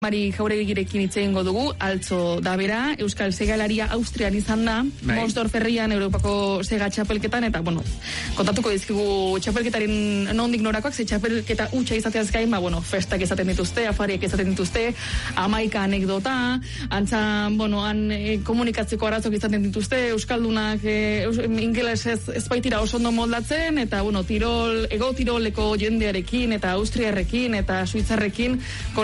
Mari Jauregirekin hitz egingo dugu, altzo da bera, Euskal Segalaria Austrian izan da, Monstorferrian Europako Sega txapelketan, eta, kontatuko dizkigu txapelketaren nondik norakoak, ze txapelketa utxa izateaz gain, festak izaten dituzte, afariak izaten dituzte, 11 anekdota, antza, han komunikatzeko arazoak izaten dituzte, Euskaldunak ingelesez ez baitira oso ondo moldatzen, eta, ego Tiroleko jendearekin, eta Austriarrekin, eta Suitzarrekin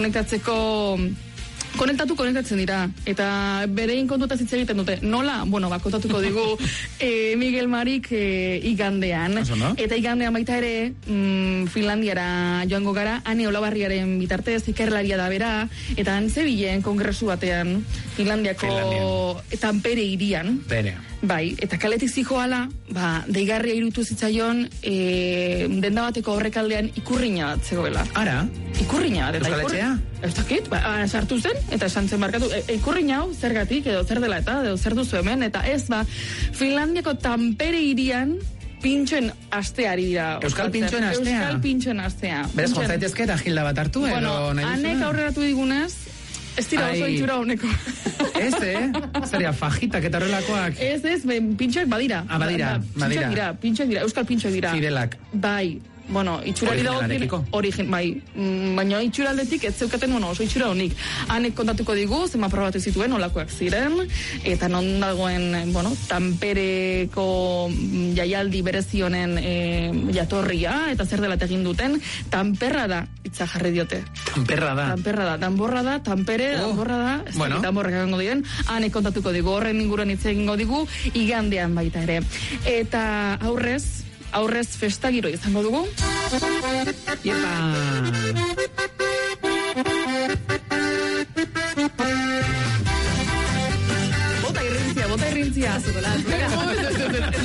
konektatzen dira, eta berein kontutaz hitz egiten dute. Nola? Kontatuko digu Miguel Marik igandean. Eta igandean baita ere Finlandiara joango gara, Ane Olabarriaren bitartez, ikerlaria da bera, eta han zebilen kongresu batean, Finlandiako Tampere hirian. Bai, eta kaletik zijoala, deigarria irutu zitzaion denda bateko horrekaldean ikurriña bat zegoela. Ara? Ikurriña bat. Euskaletxea? Ez dakit, sartu zen, eta esan zen markatu, ikurriña hau zergatik, edo zer dela eta, edo zer duzu hemen, eta ez Finlandiako Tampere hirian pintxoen asteari dira. Euskal pintxoen astea? Euskal pintxoen astea. Beraz, jonzaitezke eta gilda bat hartu, edo nahi duzuna? Hanek aurreratu digunez, ez dira oso itxura honeko. Ez, Zeria, fajitak eta horrelakoak? Ez, pintxoek badira. Pintxoek dira, euskal pintxoek dira. Fidelak. Bai. Itxurari dago baina itxuraldetik ez zeukaten oso itxura honik. Hanek kontatuko digu, zema probatu zituen, olakoak ziren, eta non dagoen, Tampereko jaialdi berezionen jatorria, eta zer dela egin duten, Tamperra da, itza jarri diote. Tamperra da, Danborra da, Tampere, Danborra da, ez da, Danborrak egango diren, hanek kontatuko digu, horren inguruan hitz egingo digu, igandean baita ere. Eta aurrez festagiro izango dugu. Iepa! Bota irrintzia.